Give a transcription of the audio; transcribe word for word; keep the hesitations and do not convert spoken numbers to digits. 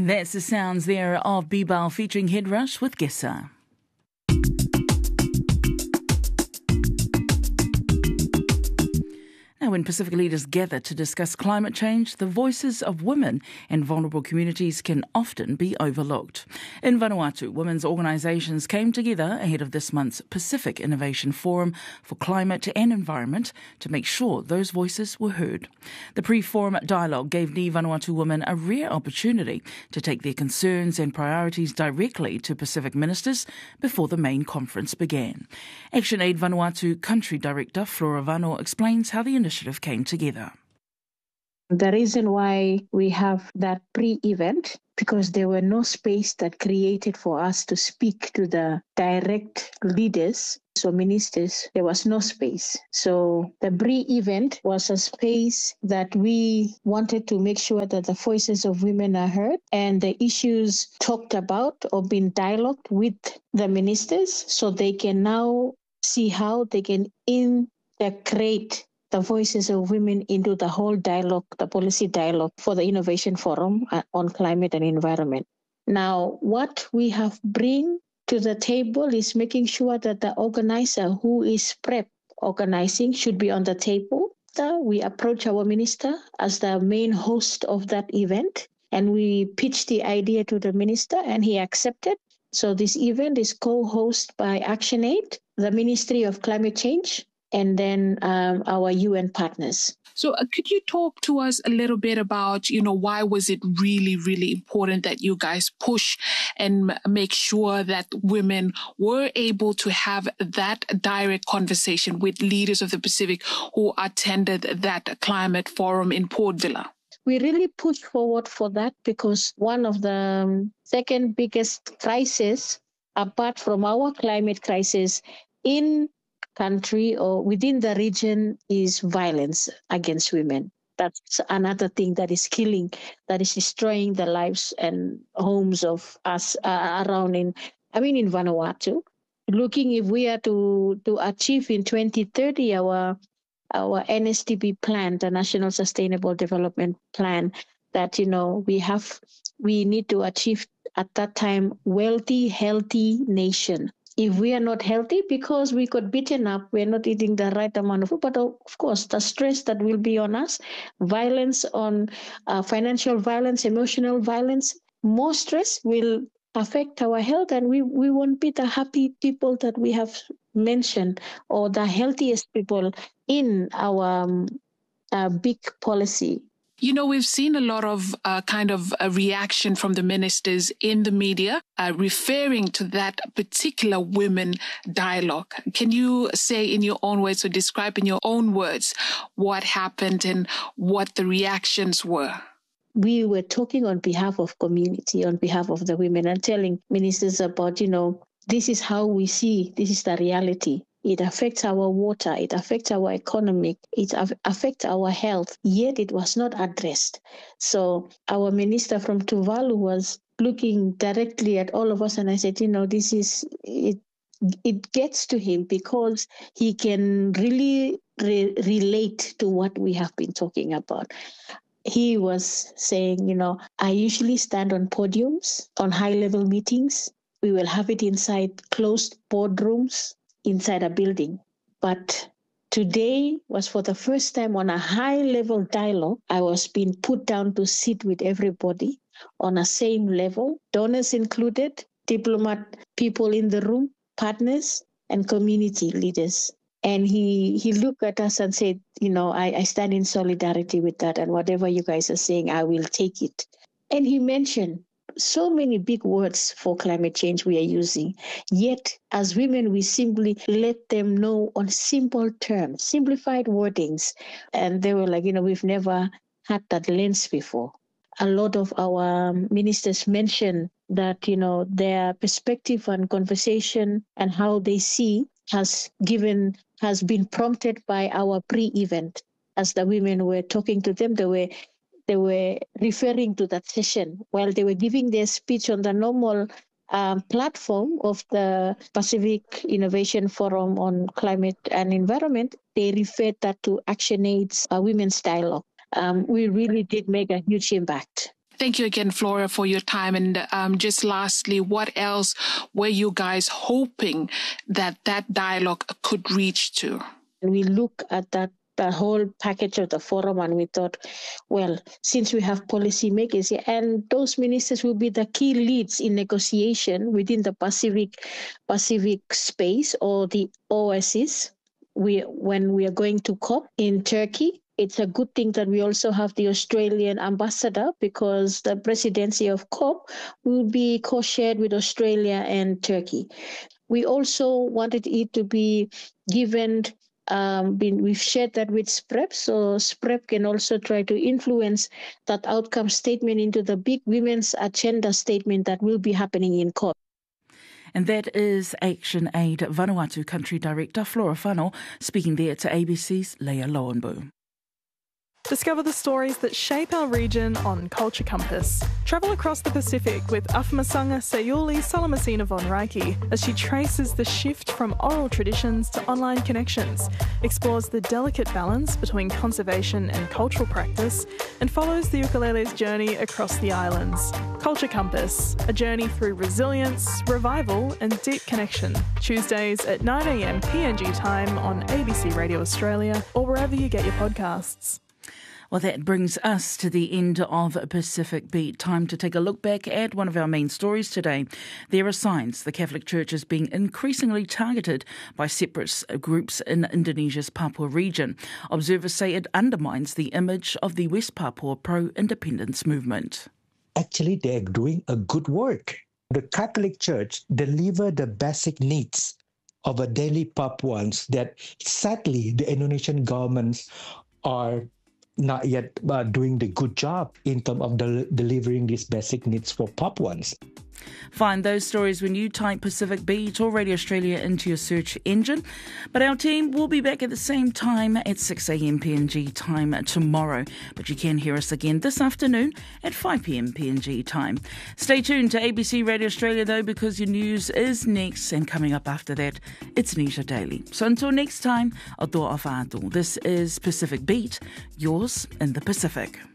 And that's the sounds there of Bibal featuring Headrush with Gessa. Now, when Pacific leaders gather to discuss climate change, the voices of women and vulnerable communities can often be overlooked. In Vanuatu, women's organisations came together ahead of this month's Pacific Innovation Forum for Climate and Environment to make sure those voices were heard. The pre-forum dialogue gave Ni Vanuatu women a rare opportunity to take their concerns and priorities directly to Pacific ministers before the main conference began. ActionAid Vanuatu Country Director Flora Vano explains how the initiative came together. The reason why we have that pre-event, because there were no space that created for us to speak to the direct leaders, so ministers, there was no space. So the pre-event was a space that we wanted to make sure that the voices of women are heard and the issues talked about or been dialogued with the ministers so they can now see how they can integrate the voices of women into the whole dialogue, the policy dialogue for the Innovation Forum on Climate and Environment. Now, what we have bring to the table is making sure that the organizer who is PREP organizing should be on the table. We approach our minister as the main host of that event, and we pitched the idea to the minister, and he accepted. So this event is co-hosted by ActionAid, the Ministry of Climate Change, and then um, our U N partners. So uh, could you talk to us a little bit about, you know, why was it really, really important that you guys push and m- make sure that women were able to have that direct conversation with leaders of the Pacific who attended that climate forum in Port Vila? We really pushed forward for that because one of the um, second biggest crises, apart from our climate crisis in country or within the region, is violence against women. That's another thing that is killing, that is destroying the lives and homes of us uh, around in, I mean, in Vanuatu. Looking if we are to, to achieve in twenty thirty our our N S D P plan, the National Sustainable Development Plan, that, you know, we have, we need to achieve at that time, wealthy, healthy nation. If we are not healthy because we got beaten up, we're not eating the right amount of food, but of course, the stress that will be on us, violence on uh, financial violence, emotional violence, more stress will affect our health, and we, we won't be the happy people that we have mentioned or the healthiest people in our um, uh, big policy. You know, we've seen a lot of uh, kind of a reaction from the ministers in the media uh, referring to that particular women dialogue. Can you say in your own words or describe in your own words what happened and what the reactions were? We were talking on behalf of community, on behalf of the women, and telling ministers about, you know, this is how we see, this is the reality. It affects our water, it affects our economy, it affects our health, yet it was not addressed. So our minister from Tuvalu was looking directly at all of us, and I said, you know, this is, it it gets to him because he can really re- relate to what we have been talking about. He was saying, you know, I usually stand on podiums, on high-level meetings. We will have it inside closed boardrooms, inside a building. But today was for the first time on a high-level dialogue. I was being put down to sit with everybody on a same level, donors included, diplomat people in the room, partners, and community leaders. And he, he looked at us and said, you know, I, I stand in solidarity with that, and whatever you guys are saying, I will take it. And he mentioned so many big words for climate change we are using. Yet, as women, we simply let them know on simple terms, simplified wordings. And they were like, you know, we've never had that lens before. A lot of our ministers mentioned that, you know, their perspective and conversation and how they see has given, has been prompted by our pre-event. As the women were talking to them, they were They were referring to that session while they were giving their speech on the normal um, platform of the Pacific Innovation Forum on Climate and Environment. They referred that to ActionAid's uh, Women's Dialogue. Um, we really did make a huge impact. Thank you again, Flora, for your time. And um, just lastly, what else were you guys hoping that that dialogue could reach to? We look at that the whole package of the forum and we thought, well, since we have policymakers here, and those ministers will be the key leads in negotiation within the Pacific Pacific space or the O S S, we when we are going to COP in Turkey. It's a good thing that we also have the Australian ambassador, because the presidency of COP will be co-shared with Australia and Turkey. We also wanted it to be given, um, been, we've shared that with SPREP, so SPREP can also try to influence that outcome statement into the big women's agenda statement that will be happening in COP. And that is Action Aid Vanuatu Country Director Flora Whanau speaking there to A B C's Leah Lowenbu. Discover the stories that shape our region on Culture Compass. Travel across the Pacific with Afamasanga Sayuli Salamasina von Reiki as she traces the shift from oral traditions to online connections, explores the delicate balance between conservation and cultural practice, and follows the ukulele's journey across the islands. Culture Compass, a journey through resilience, revival and deep connection. Tuesdays at nine a m P N G time on A B C Radio Australia or wherever you get your podcasts. Well, that brings us to the end of Pacific Beat. Time to take a look back at one of our main stories today. There are signs the Catholic Church is being increasingly targeted by separatist groups in Indonesia's Papua region. Observers say it undermines the image of the West Papua pro-independence movement. Actually, they're doing a good work. The Catholic Church delivers the basic needs of a daily Papuans that sadly the Indonesian governments are not yet uh, doing the good job in terms of del- delivering these basic needs for Papuans. Find those stories when you type Pacific Beat or Radio Australia into your search engine. But our team will be back at the same time at six a m P N G time tomorrow. But you can hear us again this afternoon at five p m P N G time. Stay tuned to A B C Radio Australia though, because your news is next, and coming up after that, it's Nisha Daily. So until next time, Atua Awhātua. This is Pacific Beat, yours in the Pacific.